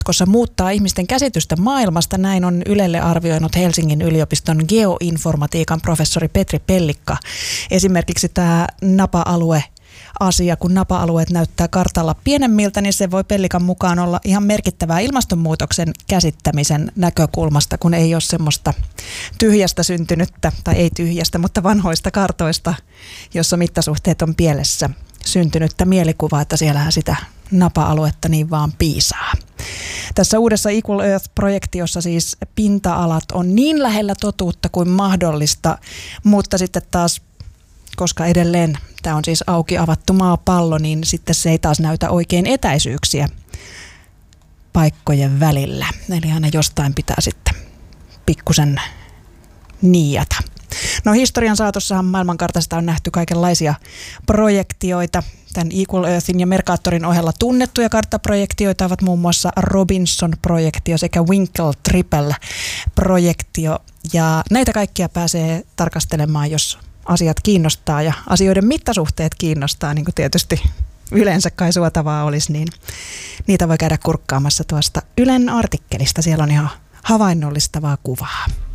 jatkossa muuttaa ihmisten käsitystä maailmasta. Näin on Ylelle arvioinut Helsingin yliopiston geoinformatiikan professori Petri Pellikka. Esimerkiksi tämä napa-alue asia, kun napa-alueet näyttää kartalla pienemmiltä, niin se voi Pellikan mukaan olla ihan merkittävää ilmastonmuutoksen käsittämisen näkökulmasta, kun ei ole semmoista tyhjästä syntynyttä, tai ei tyhjästä, mutta vanhoista kartoista, jossa mittasuhteet on pielessä, syntynyttä mielikuvaa, että siellähän sitä napa-aluetta niin vaan piisaa. Tässä uudessa Equal Earth-projektiossa siis pinta-alat on niin lähellä totuutta kuin mahdollista, mutta sitten taas koska edelleen tämä on siis auki avattu maapallo, niin sitten se ei taas näytä oikein etäisyyksiä paikkojen välillä. Eli aina jostain pitää sitten pikkusen niiata. No historian saatossahan maailmankartasta on nähty kaikenlaisia projektioita. Tämän Equal Earthin ja Mercatorin ohella tunnettuja karttaprojektioita ovat muun muassa Robinson-projektio sekä Winkel-Triple-projektio. Ja näitä kaikkia pääsee tarkastelemaan, jos asiat kiinnostaa ja asioiden mittasuhteet kiinnostaa, niin kuin tietysti yleensä kai suotavaa olisi, niin niitä voi käydä kurkkaamassa tuosta Ylen artikkelista. Siellä on ihan havainnollistavaa kuvaa.